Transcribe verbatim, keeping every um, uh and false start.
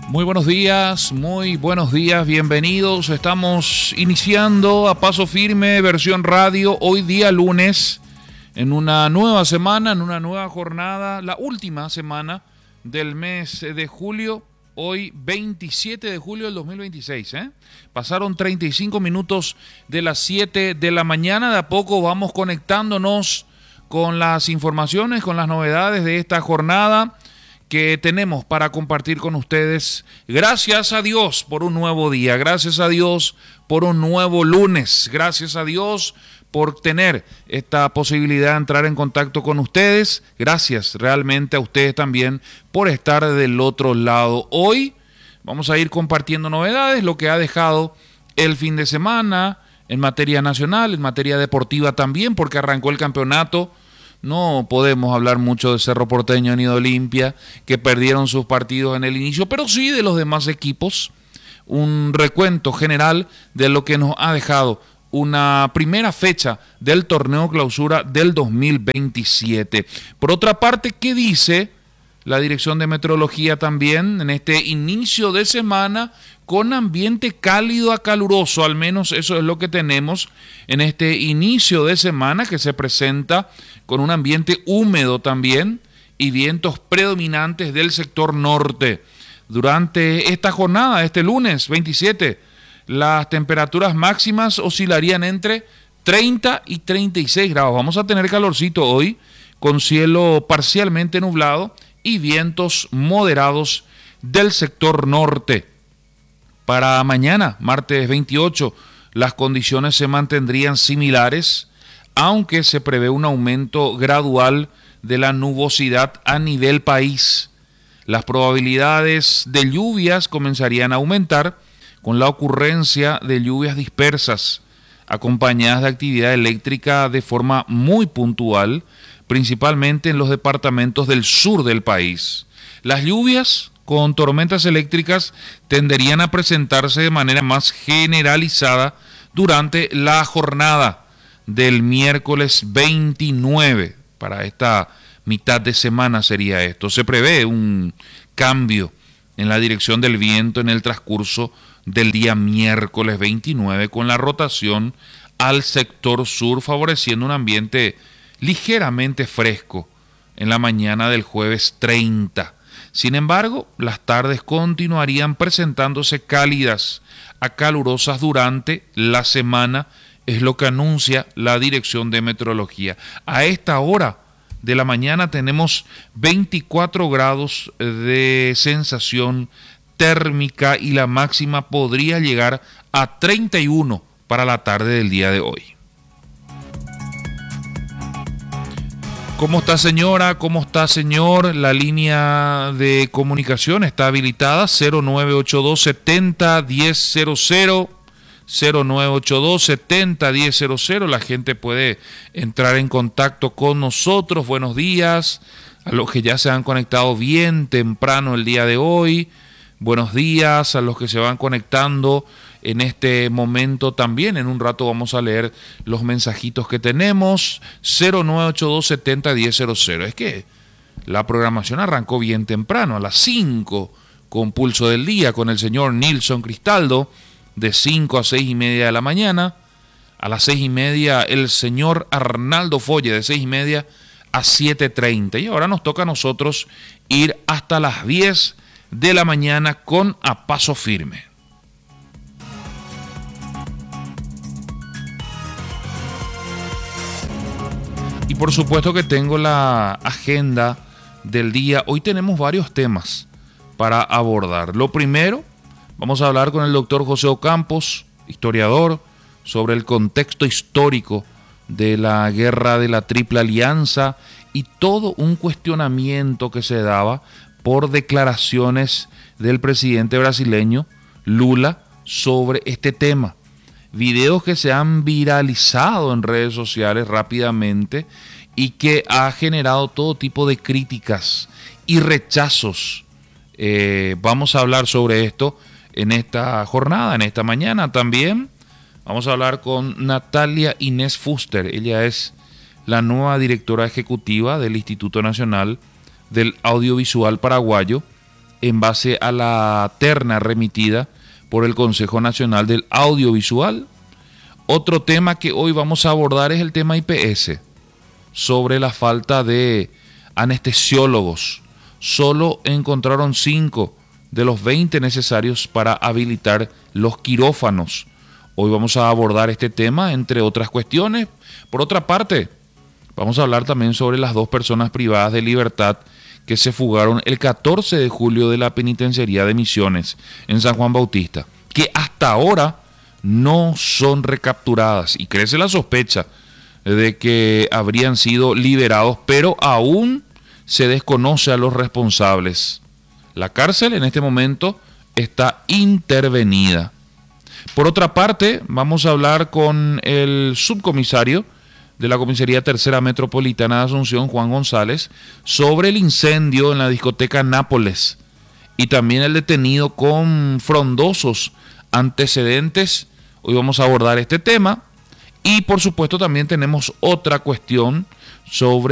Muy buenos días, muy buenos días, bienvenidos. Estamos iniciando a paso firme, versión radio, hoy día lunes, en una nueva semana, en una nueva jornada, la última semana del mes de julio, hoy veintisiete de julio del dos mil veintiséis. ¿eh? Pasaron treinta y cinco minutos de las siete de la mañana, de a poco vamos conectándonos con las informaciones, con las novedades de esta jornada que tenemos para compartir con ustedes. Gracias a Dios por un nuevo día, gracias a Dios por un nuevo lunes, gracias a Dios por tener esta posibilidad de entrar en contacto con ustedes, gracias realmente a ustedes también por estar del otro lado. Hoy vamos a ir compartiendo novedades, lo que ha dejado el fin de semana en materia nacional, en materia deportiva también, porque arrancó el campeonato. No podemos hablar mucho de Cerro Porteño ni de Olimpia, que perdieron sus partidos en el inicio, pero sí de los demás equipos. Un recuento general de lo que nos ha dejado una primera fecha del torneo clausura del dos mil veintisiete. Por otra parte, ¿qué dice la Dirección de Meteorología también en este inicio de semana con ambiente cálido a caluroso? Al menos eso es lo que tenemos en este inicio de semana, que se presenta con un ambiente húmedo también y vientos predominantes del sector norte. Durante esta jornada, este lunes veintisiete, las temperaturas máximas oscilarían entre treinta y treinta y seis grados. Vamos a tener calorcito hoy, con cielo parcialmente nublado y vientos moderados del sector norte. Para mañana, martes veintiocho, las condiciones se mantendrían similares, aunque se prevé un aumento gradual de la nubosidad a nivel país. Las probabilidades de lluvias comenzarían a aumentar con la ocurrencia de lluvias dispersas, acompañadas de actividad eléctrica de forma muy puntual, principalmente en los departamentos del sur del país. Las lluvias con tormentas eléctricas tenderían a presentarse de manera más generalizada durante la jornada del miércoles veintinueve. Para esta mitad de semana sería esto. Se prevé un cambio en la dirección del viento en el transcurso del día miércoles veintinueve, con la rotación al sector sur, favoreciendo un ambiente ligeramente fresco en la mañana del jueves treinta. Sin embargo, las tardes continuarían presentándose cálidas a calurosas durante la semana, es lo que anuncia la Dirección de Meteorología. A esta hora de la mañana tenemos veinticuatro grados de sensación térmica y la máxima podría llegar a treinta y uno para la tarde del día de hoy. ¿Cómo está, señora? ¿Cómo está, señor? La línea de comunicación está habilitada, cero nueve ocho dos, setenta, diez cero cero, cero nueve ocho dos, setenta, diez cero cero. La gente puede entrar en contacto con nosotros. Buenos días a los que ya se han conectado bien temprano el día de hoy. Buenos días a los que se van conectando en este momento también. En un rato vamos a leer los mensajitos que tenemos. cero nueve ocho dos, setenta, diez cero cero. Es que la programación arrancó bien temprano, a las cinco, con Pulso del Día, con el señor Nilson Cristaldo, de cinco a seis y media de la mañana. A las seis y media el señor Arnaldo Folle, de seis y media a siete treinta. Y ahora nos toca a nosotros ir hasta las diez de la mañana con A Paso Firme. Y por supuesto que tengo la agenda del día. Hoy tenemos varios temas para abordar. Lo primero, vamos a hablar con el doctor José Ocampos, historiador, sobre el contexto histórico de la guerra de la Triple Alianza y todo un cuestionamiento que se daba por declaraciones del presidente brasileño Lula sobre este tema. Videos que se han viralizado en redes sociales rápidamente y que ha generado todo tipo de críticas y rechazos. Eh, vamos a hablar sobre esto en esta jornada, en esta mañana también. Vamos a hablar con Natalia Inés Fuster. Ella es la nueva directora ejecutiva del Instituto Nacional del Audiovisual Paraguayo en base a la terna remitida por el Consejo Nacional del Audiovisual. Otro tema que hoy vamos a abordar es el tema I P S, sobre la falta de anestesiólogos. Solo encontraron cinco de los veinte necesarios para habilitar los quirófanos. Hoy vamos a abordar este tema, entre otras cuestiones. Por otra parte, vamos a hablar también sobre las dos personas privadas de libertad que se fugaron el catorce de julio de la penitenciaría de Misiones en San Juan Bautista, que hasta ahora no son recapturadas, y crece la sospecha de que habrían sido liberados, pero aún se desconoce a los responsables. La cárcel en este momento está intervenida. Por otra parte, vamos a hablar con el subcomisario de la Comisaría Tercera Metropolitana de Asunción, Juan González, sobre el incendio en la discoteca Nápoles y también el detenido con frondosos antecedentes. Hoy vamos a abordar este tema y por supuesto también tenemos otra cuestión sobre